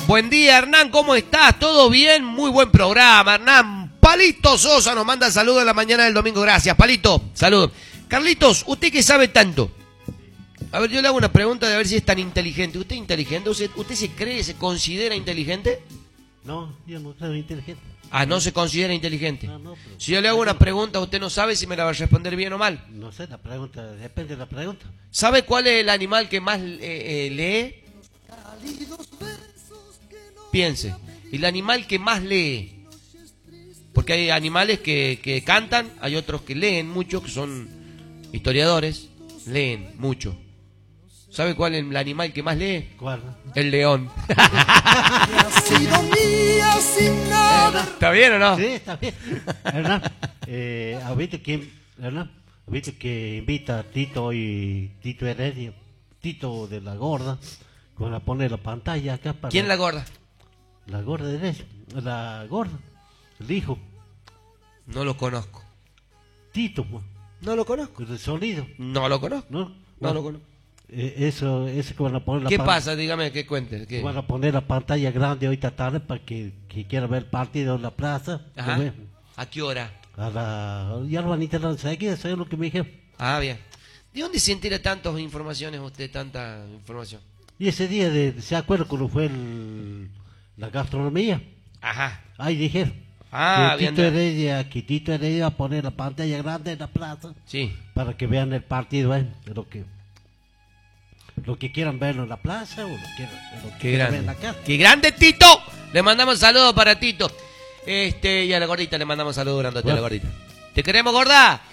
Buen día, Hernán, ¿cómo estás? ¿Todo bien? Muy buen programa, Hernán. Palito Sosa nos manda saludos en la mañana del domingo. Gracias, Palito. Saludos. Carlitos, ¿usted qué sabe tanto? A ver, yo le hago una pregunta de a ver si es tan inteligente. ¿Usted es inteligente? ¿Usted se cree, se considera inteligente? No, yo no soy inteligente. Ah, no se considera inteligente. No, Si yo le hago una pregunta, usted no sabe si me la va a responder bien o mal. No sé, la pregunta, depende de la pregunta. ¿Sabe cuál es el animal que más lee? Piense, el animal que más lee. Porque hay animales que cantan, hay otros que leen mucho, que son historiadores, leen mucho. ¿Sabe cuál es el animal que más lee? ¿Cuál? El león. ¿Está bien o no? Sí, está bien. Hernán, ¿viste que invita a Tito y Tito Heredia, Tito de la Gorda, con a poner la pantalla acá para... ¿Quién la gorda? La Gorda de Heredia, la Gorda, el hijo. No lo conozco. Tito, pues, No lo conozco. el sonido, No lo conozco. ¿no? No lo conozco. Eso que van a poner la ¿Qué pantalla. pasa? Dígame, ¿qué cuente? ¿Qué? Van a poner la pantalla grande ahorita tarde para que quiera ver el partido en la plaza. Ajá. Lo ve. ¿A qué hora? Ya lo van a instalar enseguida, eso es lo que me dijeron. Ah, bien. ¿De dónde se entera tantas informaciones usted, tanta información? Y ese día, ¿se acuerda cuando fue la gastronomía? Ajá. Ahí dijeron. Ah, que bien. Tito Heredia va a poner la pantalla grande en la plaza Sí. para que vean el partido, de lo que quieran verlo en la plaza o lo que Qué quieran ver en grande. la casa. ¡Qué grande, Tito! Le mandamos saludos para Tito. Y a la gordita le mandamos saludos grandote a la gordita. ¿Te queremos, gorda?